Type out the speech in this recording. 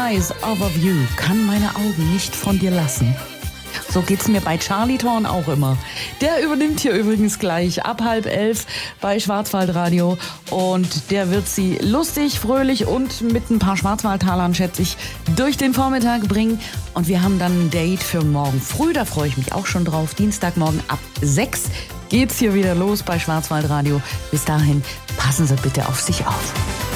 eyes off of you, kann meine Augen nicht von dir lassen. So geht's mir bei Charlie Thorn auch immer. Der übernimmt hier übrigens gleich ab 10:30 bei Schwarzwaldradio und der wird sie lustig, fröhlich und mit ein paar Schwarzwaldtalern, schätze ich, durch den Vormittag bringen. Und wir haben dann ein Date für morgen früh, da freue ich mich auch schon drauf. Dienstagmorgen ab 6 geht's hier wieder los bei Schwarzwaldradio. Bis dahin, passen Sie bitte auf sich auf.